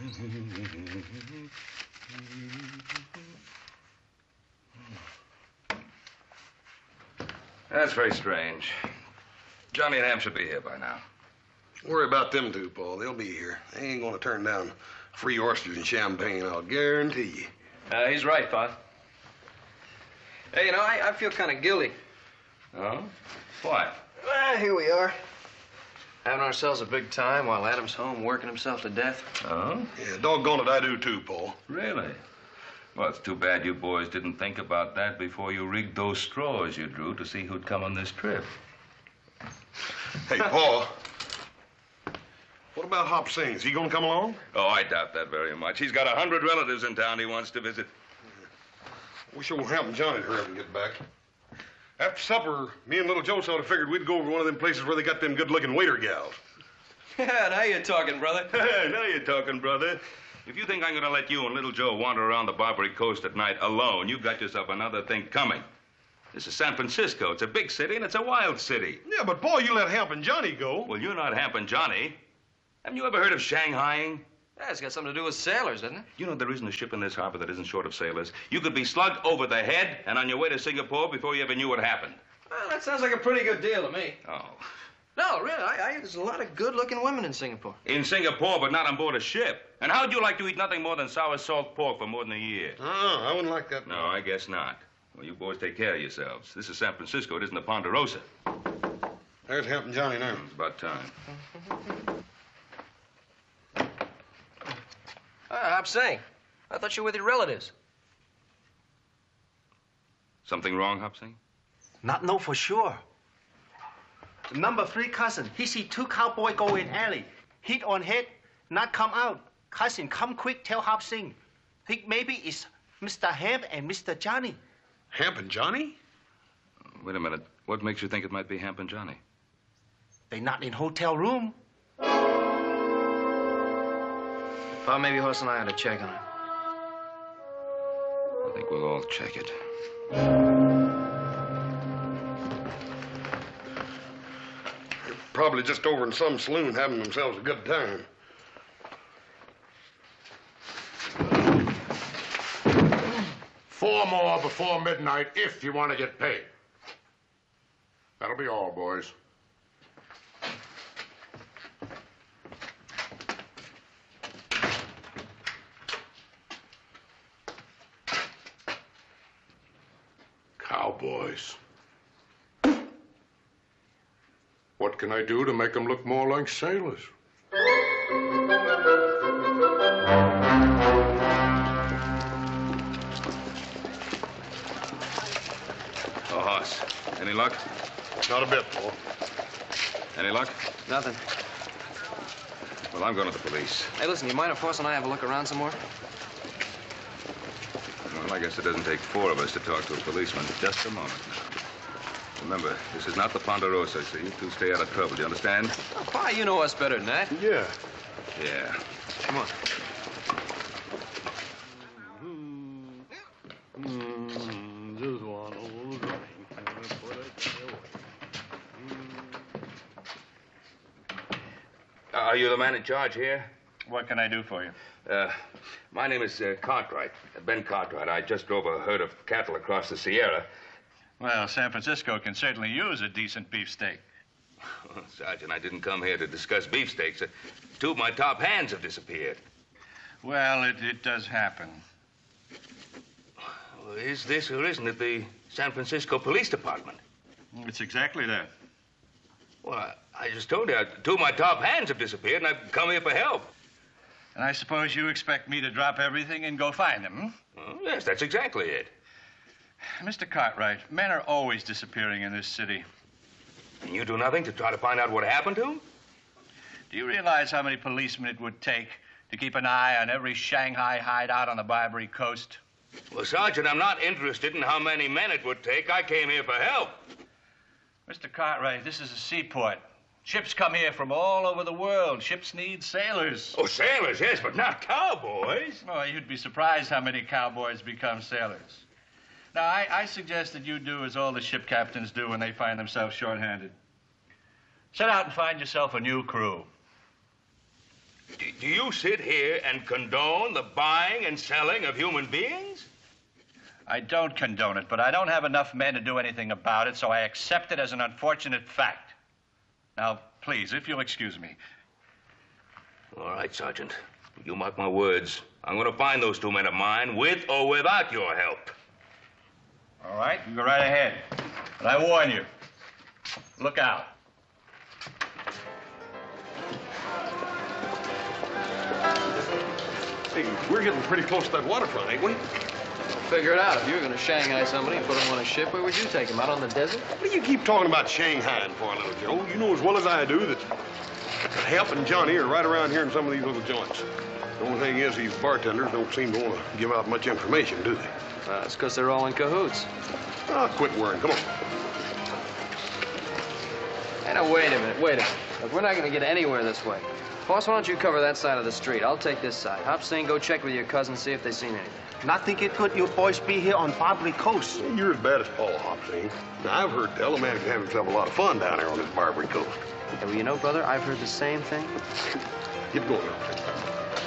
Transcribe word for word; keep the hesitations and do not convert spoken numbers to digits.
That's very strange. Johnny and Ham should be here by now. Worry about them two, Paul. They'll be here. They ain't gonna turn down free oysters and champagne, I'll guarantee you. Uh, he's right, Pa. Hey, you know, I, I feel kind of guilty. Oh? Why? Well, here we are. Having ourselves a big time while Adam's home working himself to death. Oh? Yeah, doggone it, I do too, Paul. Really? Well, it's too bad you boys didn't think about that before you rigged those straws you drew to see who'd come on this trip. Hey, Paul. What about Hop Sing? Is he gonna come along? Oh, I doubt that very much. He's got a hundred relatives in town he wants to visit. Wish old Hamp and Johnny'd hurry up and get back. After supper, me and little Joe sort of figured we'd go over to one of them places where they got them good-looking waiter gals. Yeah, now you're talking, brother. Now you're talking, brother. If you think I'm going to let you and little Joe wander around the Barbary Coast at night alone, you've got yourself another thing coming. This is San Francisco. It's a big city, and it's a wild city. Yeah, but, Paul, you let Hamp and Johnny go. Well, you're not Hamp and Johnny. Haven't you ever heard of Shanghaiing? Yeah, it's got something to do with sailors, doesn't it? You know there isn't a ship in this harbor that isn't short of sailors. You could be slugged over the head and on your way to Singapore before you ever knew what happened. Well, that sounds like a pretty good deal to me. Oh. No, really, I, I, there's a lot of good-looking women in Singapore. In Singapore, but not on board a ship. And how'd you like to eat nothing more than sour salt pork for more than a year? Oh, I wouldn't like that. No, I guess not. Well, you boys take care of yourselves. This is San Francisco. It isn't the Ponderosa. There's Hamp and Johnny now. It's about time. Ah, Hop Sing. I thought you were with your relatives. Something wrong, Hop Sing? Not know for sure. The number three cousin, he see two cowboy go in alley. Hit on head, not come out. Cousin, come quick, tell Hop Sing. Think maybe it's Mister Hamp and Mister Johnny. Hamp and Johnny? Wait a minute. What makes you think it might be Hamp and Johnny? They not in hotel room. Pa, maybe Hoss and I ought to check on him. I think we'll all check it. They're probably just over in some saloon having themselves a good time. Four more before midnight if you want to get paid. That'll be all, boys. Cowboys. What can I do to make them look more like sailors? Oh, Hoss. Any luck? Not a bit, Paul. Any luck? Nothing. Well, I'm going to the police. Hey, listen, you mind if Hoss and I have a look around some more? Well, I guess it doesn't take four of us to talk to a policeman. Just a moment now. Remember, this is not the Ponderosa, so you two stay out of trouble. Do you understand? Oh, Pa, you know us better than that. Yeah. Yeah. Come on. Are you the man in charge here? What can I do for you? Uh, my name is uh, Cartwright, uh, Ben Cartwright. I just drove a herd of cattle across the Sierra. Well, San Francisco can certainly use a decent beefsteak. Sergeant, I didn't come here to discuss beefsteaks. Uh, two of my top hands have disappeared. Well, it, it does happen. Well, is this or isn't it the San Francisco Police Department? It's exactly that. Well, I, I just told you, uh, two of my top hands have disappeared, and I've come here for help. And I suppose you expect me to drop everything and go find them, hmm? Oh, yes, that's exactly it. Mister Cartwright, men are always disappearing in this city. And you do nothing to try to find out what happened to him? Do you realize how many policemen it would take to keep an eye on every Shanghai hideout on the Barbary Coast? Well, Sergeant, I'm not interested in how many men it would take. I came here for help. Mister Cartwright, this is a seaport. Ships come here from all over the world. Ships need sailors. Oh, sailors, yes, but not cowboys. Oh, you'd be surprised how many cowboys become sailors. Now, I, I suggest that you do as all the ship captains do when they find themselves short-handed. Set out and find yourself a new crew. D- do you sit here and condone the buying and selling of human beings? I don't condone it, but I don't have enough men to do anything about it, so I accept it as an unfortunate fact. Now, please, if you'll excuse me. All right, Sergeant. You mark my words. I'm going to find those two men of mine, with or without your help. All right, you go right ahead. But I warn you, look out. Hey, we're getting pretty close to that waterfront, ain't we? Figure it out. If you were going to Shanghai somebody and put them on a ship, where would you take them? Out on the desert? What do you keep talking about Shanghai for, little Joe? You know as well as I do that Hemp and Johnny are right around here in some of these little joints. The only thing is these bartenders don't seem to want to give out much information, do they? Uh, it's because they're all in cahoots. Ah, quit worrying. Come on. Hey, now, wait a minute, wait a minute. Look, we're not going to get anywhere this way. Boss, why don't you cover that side of the street? I'll take this side. Hop Sing, go check with your cousins, see if they've seen anything. Nothing it could you boys be here on Barbary Coast. You're as bad as Paul Hopsing. Now, I've heard tell a man can have himself a lot of fun down there on this Barbary Coast. Yeah, well, you know, brother, I've heard the same thing. Get going, Hopsing.